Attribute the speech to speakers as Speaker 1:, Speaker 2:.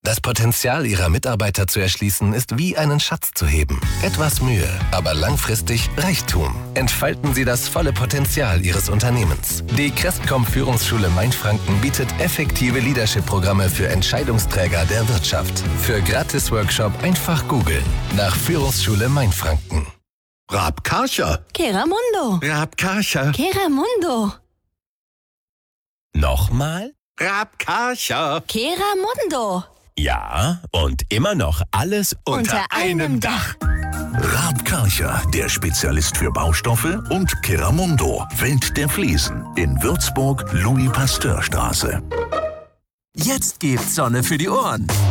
Speaker 1: Das Potenzial Ihrer Mitarbeiter zu erschließen, ist wie einen Schatz zu heben. Etwas Mühe, aber langfristig Reichtum. Entfalten Sie das volle Potenzial Ihres Unternehmens. Die Crestcom Führungsschule Mainfranken bietet effektive Leadership-Programme für Entscheidungsträger der Wirtschaft. Für Gratis-Workshop einfach googeln. Nach Führungsschule Mainfranken.
Speaker 2: Raab Karcher.
Speaker 3: Keramundo.
Speaker 2: Raab Karcher.
Speaker 3: Keramundo.
Speaker 4: Nochmal?
Speaker 2: Raab Karcher.
Speaker 3: Keramundo.
Speaker 4: Ja, und immer noch alles unter einem Dach.
Speaker 5: Raab Karcher, der Spezialist für Baustoffe, und Keramundo, Welt der Fliesen, in Würzburg, Louis-Pasteur-Straße.
Speaker 6: Jetzt gibt's Sonne für die Ohren.